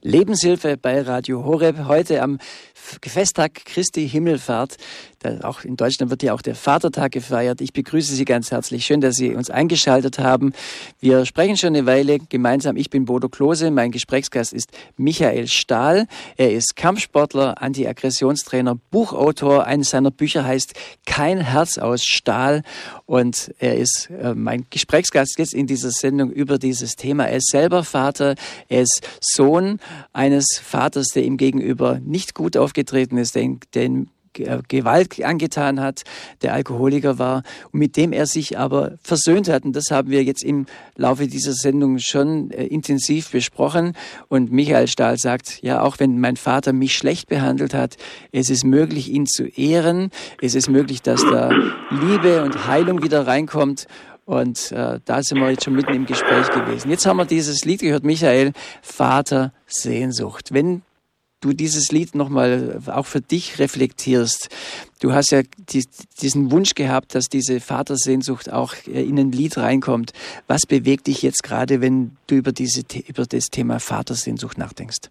Lebenshilfe bei Radio Horeb. Heute am Festtag Christi Himmelfahrt. Auch in Deutschland wird ja auch der Vatertag gefeiert. Ich begrüße Sie ganz herzlich. Schön, dass Sie uns eingeschaltet haben. Wir sprechen schon eine Weile gemeinsam. Ich bin Bodo Klose. Mein Gesprächsgast ist Michael Stahl. Er ist Kampfsportler, Anti-Aggressionstrainer, Buchautor. Eines seiner Bücher heißt Kein Herz aus Stahl. Und er ist mein Gesprächsgast jetzt in dieser Sendung über dieses Thema. Er ist selber Vater. Er ist Sohn eines Vaters, der ihm gegenüber nicht gut aufgetreten ist, den Gewalt angetan hat, der Alkoholiker war und mit dem er sich aber versöhnt hat. Und das haben wir jetzt im Laufe dieser Sendung schon intensiv besprochen. Und Michael Stahl sagt, ja, auch wenn mein Vater mich schlecht behandelt hat, es ist möglich, ihn zu ehren. Es ist möglich, dass da Liebe und Heilung wieder reinkommt. Und da sind wir jetzt schon mitten im Gespräch gewesen. Jetzt haben wir dieses Lied gehört, Michael, Vater Sehnsucht. Wenn du dieses Lied nochmal auch für dich reflektierst, du hast ja diesen Wunsch gehabt, dass diese Vatersehnsucht auch in ein Lied reinkommt. Was bewegt dich jetzt gerade, wenn du über das Thema Vatersehnsucht nachdenkst?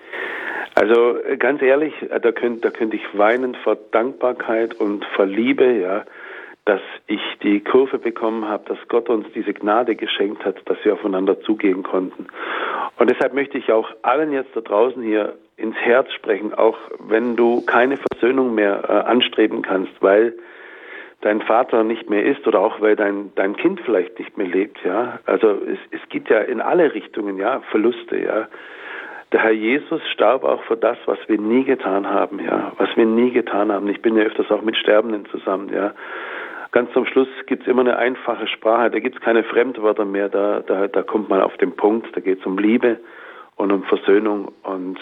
Also ganz ehrlich, da könnte ich weinen vor Dankbarkeit und vor Liebe, ja, dass ich die Kurve bekommen habe, dass Gott uns diese Gnade geschenkt hat, dass wir aufeinander zugehen konnten. Und deshalb möchte ich auch allen jetzt da draußen hier ins Herz sprechen, auch wenn du keine Versöhnung mehr anstreben kannst, weil dein Vater nicht mehr ist oder auch weil dein Kind vielleicht nicht mehr lebt, ja. Also es gibt ja in alle Richtungen, ja, Verluste, ja. Der Herr Jesus starb auch für das, was wir nie getan haben, ja, was wir nie getan haben. Ich bin ja öfters auch mit Sterbenden zusammen, ja. Ganz zum Schluss gibt es immer eine einfache Sprache, da gibt es keine Fremdwörter mehr, da kommt man auf den Punkt, da geht es um Liebe und um Versöhnung. Und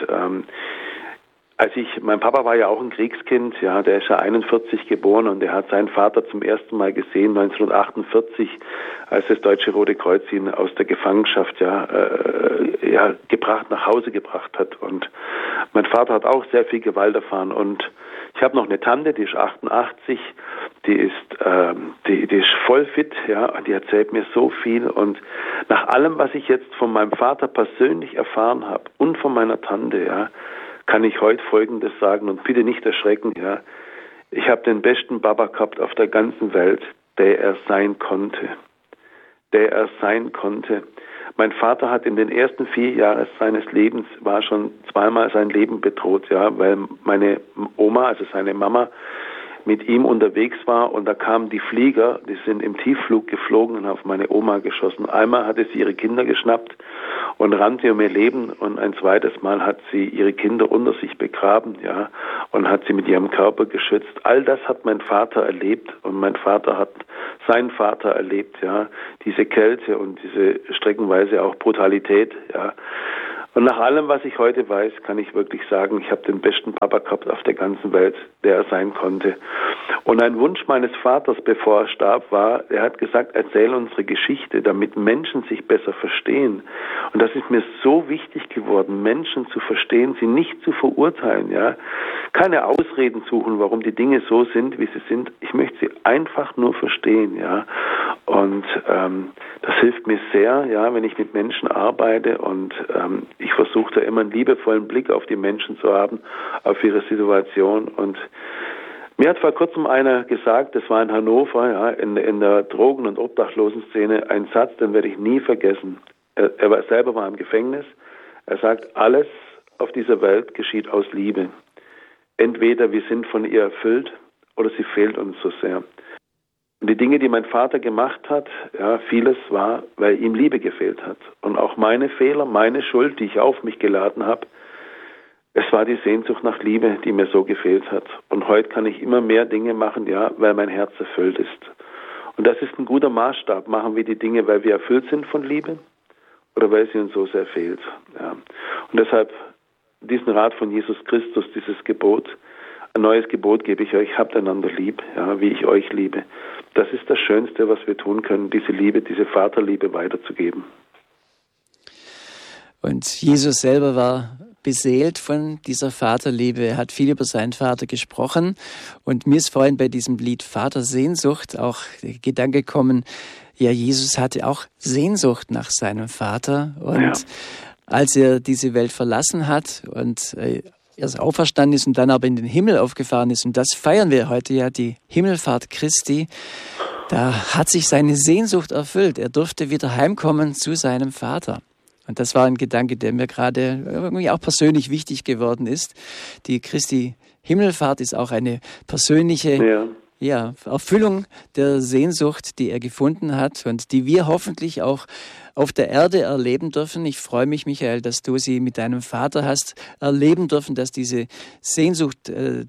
mein Papa war ja auch ein Kriegskind, ja, der ist ja 41 geboren und er hat seinen Vater zum ersten Mal gesehen, 1948, als das Deutsche Rote Kreuz ihn aus der Gefangenschaft nach Hause gebracht hat. Und mein Vater hat auch sehr viel Gewalt erfahren. Und ich habe noch eine Tante, die ist 88, die ist voll fit, ja, und die erzählt mir so viel. Und nach allem, was ich jetzt von meinem Vater persönlich erfahren habe und von meiner Tante, ja, kann ich heute Folgendes sagen und bitte nicht erschrecken, ja. Ich habe den besten Papa gehabt auf der ganzen Welt, der er sein konnte. Mein Vater hat in den ersten 4 Jahren seines Lebens, war schon zweimal sein Leben bedroht, ja, weil meine Oma, also seine Mama, mit ihm unterwegs war und da kamen die Flieger, die sind im Tiefflug geflogen und auf meine Oma geschossen. Einmal hatte sie ihre Kinder geschnappt und rannte um ihr Leben und ein zweites Mal hat sie ihre Kinder unter sich begraben, ja, und hat sie mit ihrem Körper geschützt. All das hat mein Vater erlebt und mein Vater hat seinen Vater erlebt, ja, diese Kälte und diese streckenweise auch Brutalität, ja. Und nach allem, was ich heute weiß, kann ich wirklich sagen, ich habe den besten Papa gehabt auf der ganzen Welt, der er sein konnte. Und ein Wunsch meines Vaters, bevor er starb, war, er hat gesagt, erzähl unsere Geschichte, damit Menschen sich besser verstehen. Und das ist mir so wichtig geworden, Menschen zu verstehen, sie nicht zu verurteilen, ja. Keine Ausreden suchen, warum die Dinge so sind, wie sie sind. Ich möchte sie einfach nur verstehen, ja. Und das hilft mir sehr, ja, wenn ich mit Menschen arbeite und ich versuche da immer einen liebevollen Blick auf die Menschen zu haben, auf ihre Situation. Und mir hat vor kurzem einer gesagt, das war in Hannover, ja, in der Drogen- und Obdachlosenszene, ein Satz, den werde ich nie vergessen. Er selber war im Gefängnis. Er sagt, alles auf dieser Welt geschieht aus Liebe. Entweder wir sind von ihr erfüllt oder sie fehlt uns so sehr. Und die Dinge, die mein Vater gemacht hat, ja, vieles war, weil ihm Liebe gefehlt hat. Und auch meine Fehler, meine Schuld, die ich auf mich geladen habe, es war die Sehnsucht nach Liebe, die mir so gefehlt hat. Und heute kann ich immer mehr Dinge machen, ja, weil mein Herz erfüllt ist. Und das ist ein guter Maßstab. Machen wir die Dinge, weil wir erfüllt sind von Liebe oder weil sie uns so sehr fehlt. Ja. Und deshalb diesen Rat von Jesus Christus, dieses Gebot, ein neues Gebot gebe ich euch, habt einander lieb, ja, wie ich euch liebe. Das ist das Schönste, was wir tun können, diese Liebe, diese Vaterliebe weiterzugeben. Und Jesus selber war beseelt von dieser Vaterliebe. Er hat viel über seinen Vater gesprochen. Und mir ist vorhin bei diesem Lied Vatersehnsucht auch der Gedanke gekommen, ja, Jesus hatte auch Sehnsucht nach seinem Vater. Und als er diese Welt verlassen hat und erst auferstanden ist und dann aber in den Himmel aufgefahren ist. Und das feiern wir heute ja, die Himmelfahrt Christi. Da hat sich seine Sehnsucht erfüllt. Er durfte wieder heimkommen zu seinem Vater. Und das war ein Gedanke, der mir gerade irgendwie auch persönlich wichtig geworden ist. Die Christi Himmelfahrt ist auch eine persönliche Erfüllung der Sehnsucht, die er gefunden hat und die wir hoffentlich auch auf der Erde erleben dürfen. Ich freue mich, Michael, dass du sie mit deinem Vater hast erleben dürfen, dass diese Sehnsucht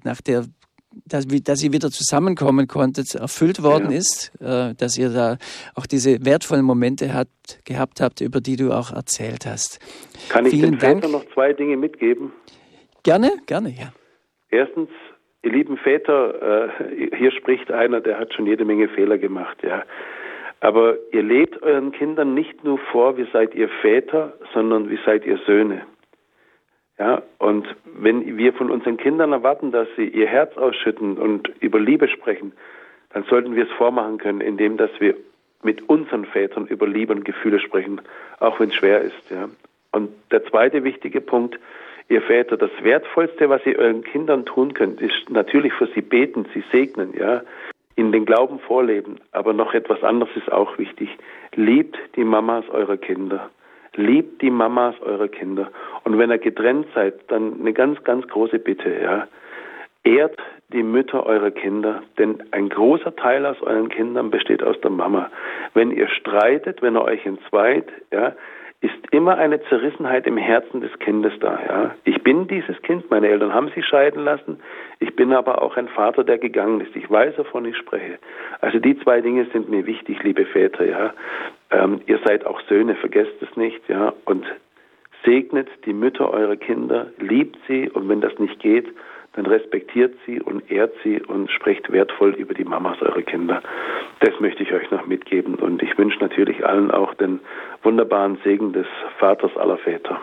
dass ihr wieder zusammenkommen konntet, erfüllt worden ist, dass ihr da auch diese wertvollen Momente gehabt habt, über die du auch erzählt hast. Kann ich den Vätern noch 2 Dinge mitgeben? Gerne, ja. Erstens, ihr lieben Väter, hier spricht einer, der hat schon jede Menge Fehler gemacht, ja. Aber ihr lebt euren Kindern nicht nur vor, wie seid ihr Väter, sondern wie seid ihr Söhne. Ja, und wenn wir von unseren Kindern erwarten, dass sie ihr Herz ausschütten und über Liebe sprechen, dann sollten wir es vormachen können, indem dass wir mit unseren Vätern über Liebe und Gefühle sprechen, auch wenn es schwer ist. Ja. Und der zweite wichtige Punkt, ihr Väter, das Wertvollste, was ihr euren Kindern tun könnt, ist natürlich für sie beten, sie segnen, ja, ihnen den Glauben vorleben. Aber noch etwas anderes ist auch wichtig. Liebt die Mamas eurer Kinder. Liebt die Mamas eurer Kinder. Und wenn ihr getrennt seid, dann eine ganz, ganz große Bitte, ja. Ehrt die Mütter eurer Kinder, denn ein großer Teil aus euren Kindern besteht aus der Mama. Wenn ihr streitet, wenn ihr euch entzweit, ja, ist immer eine Zerrissenheit im Herzen des Kindes da, ja. Ich bin dieses Kind, meine Eltern haben sich scheiden lassen, ich bin aber auch ein Vater, der gegangen ist. Ich weiß, wovon ich spreche. Also die 2 Dinge sind mir wichtig, liebe Väter, ja. Ihr seid auch Söhne, vergesst es nicht, ja, und segnet die Mütter eurer Kinder, liebt sie und wenn das nicht geht, dann respektiert sie und ehrt sie und sprecht wertvoll über die Mamas eurer Kinder. Das möchte ich euch noch mitgeben und ich wünsche natürlich allen auch den wunderbaren Segen des Vaters aller Väter.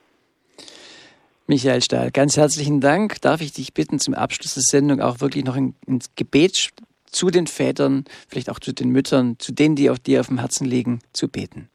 Michael Stahl, ganz herzlichen Dank. Darf ich dich bitten, zum Abschluss der Sendung auch wirklich noch ein Gebet zu den Vätern, vielleicht auch zu den Müttern, zu denen, die auf dir auf dem Herzen liegen, zu beten?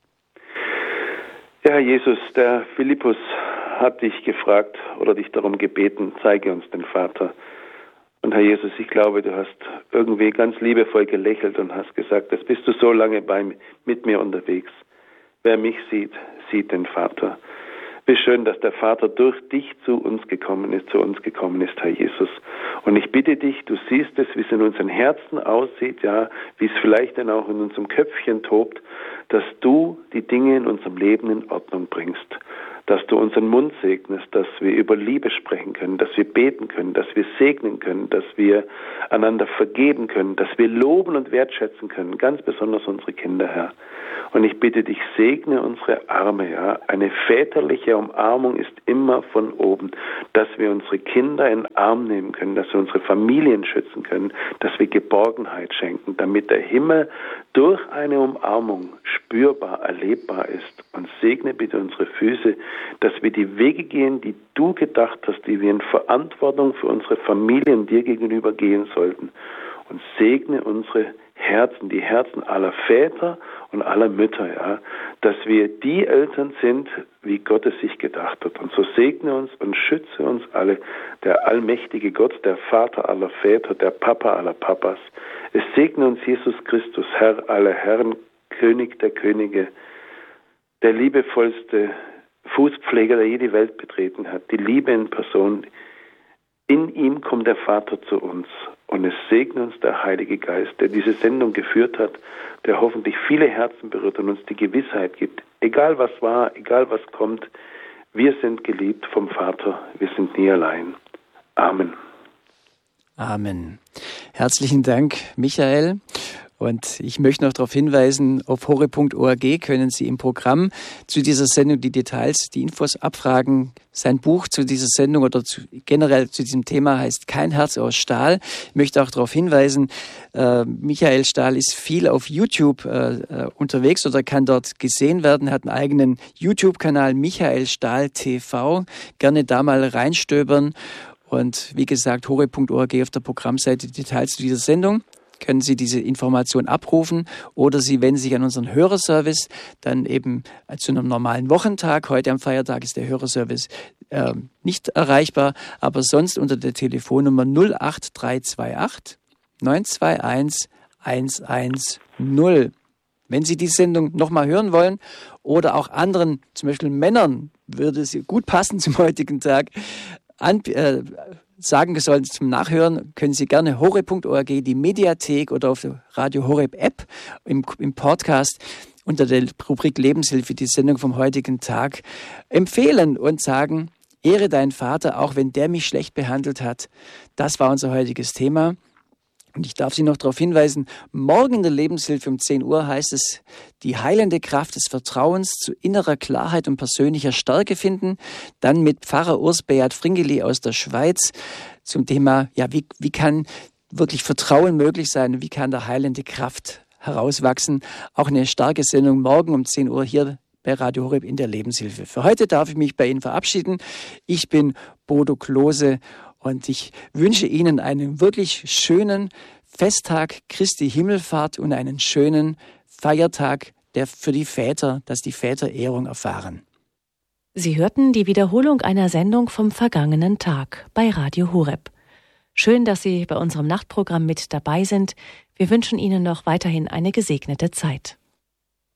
Ja, Herr Jesus, der Philippus hat dich gefragt oder dich darum gebeten, zeige uns den Vater. Und Herr Jesus, ich glaube, du hast irgendwie ganz liebevoll gelächelt und hast gesagt, jetzt bist du so lange mit mir unterwegs. Wer mich sieht, sieht den Vater. Wie schön, dass der Vater durch dich zu uns gekommen ist, Herr Jesus. Und ich bitte dich, du siehst es, wie es in unseren Herzen aussieht, ja, wie es vielleicht dann auch in unserem Köpfchen tobt, dass du die Dinge in unserem Leben in Ordnung bringst. Dass du unseren Mund segnest, dass wir über Liebe sprechen können, dass wir beten können, dass wir segnen können, dass wir einander vergeben können, dass wir loben und wertschätzen können, ganz besonders unsere Kinder, Herr. Und ich bitte dich, segne unsere Arme, ja. Eine väterliche Umarmung ist immer von oben, dass wir unsere Kinder in den Arm nehmen können, dass wir unsere Familien schützen können, dass wir Geborgenheit schenken, damit der Himmel durch eine Umarmung spürbar, erlebbar ist. Und segne bitte unsere Füße, dass wir die Wege gehen, die du gedacht hast, die wir in Verantwortung für unsere Familien dir gegenüber gehen sollten. Und segne unsere Herzen, die Herzen aller Väter und aller Mütter, ja, dass wir die Eltern sind, wie Gott es sich gedacht hat. Und so segne uns und schütze uns alle, der allmächtige Gott, der Vater aller Väter, der Papa aller Papas. Es segne uns Jesus Christus, Herr aller Herren, König der Könige, der liebevollste Fußpfleger, der je die Welt betreten hat, die Liebe in Person. In ihm kommt der Vater zu uns und es segne uns der Heilige Geist, der diese Sendung geführt hat, der hoffentlich viele Herzen berührt und uns die Gewissheit gibt, egal was war, egal was kommt, wir sind geliebt vom Vater, wir sind nie allein. Amen. Amen. Herzlichen Dank, Michael. Und ich möchte noch darauf hinweisen, auf horeb.org können Sie im Programm zu dieser Sendung die Details, die Infos abfragen. Sein Buch zu dieser Sendung oder generell zu diesem Thema heißt Kein Herz aus Stahl. Ich möchte auch darauf hinweisen, Michael Stahl ist viel auf YouTube unterwegs oder kann dort gesehen werden, hat einen eigenen YouTube-Kanal Michael Stahl TV. Gerne da mal reinstöbern. Und wie gesagt, horeb.org auf der Programmseite Details zu dieser Sendung. können Sie diese Information abrufen oder Sie wenden sich an unseren Hörerservice, dann eben zu einem normalen Wochentag. Heute am Feiertag ist der Hörerservice nicht erreichbar, aber sonst unter der Telefonnummer 08328 921 110. Wenn Sie die Sendung nochmal hören wollen oder auch anderen, zum Beispiel Männern, würde es gut passen zum heutigen Tag, sagen sollen zum Nachhören, können Sie gerne horeb.org, die Mediathek oder auf der Radio Horeb App im Podcast unter der Rubrik Lebenshilfe die Sendung vom heutigen Tag empfehlen und sagen, ehre deinen Vater, auch wenn der mich schlecht behandelt hat. Das war unser heutiges Thema. Und ich darf Sie noch darauf hinweisen, morgen in der Lebenshilfe um 10 Uhr heißt es, die heilende Kraft des Vertrauens zu innerer Klarheit und persönlicher Stärke finden. Dann mit Pfarrer Urs Beat Fringeli aus der Schweiz zum Thema, ja, wie kann wirklich Vertrauen möglich sein? Wie kann der heilende Kraft herauswachsen? Auch eine starke Sendung morgen um 10 Uhr hier bei Radio Horeb in der Lebenshilfe. Für heute darf ich mich bei Ihnen verabschieden. Ich bin Bodo Klose. Und ich wünsche Ihnen einen wirklich schönen Festtag Christi Himmelfahrt und einen schönen Feiertag für die Väter, dass die Väter Ehrung erfahren. Sie hörten die Wiederholung einer Sendung vom vergangenen Tag bei Radio Horeb. Schön, dass Sie bei unserem Nachtprogramm mit dabei sind. Wir wünschen Ihnen noch weiterhin eine gesegnete Zeit.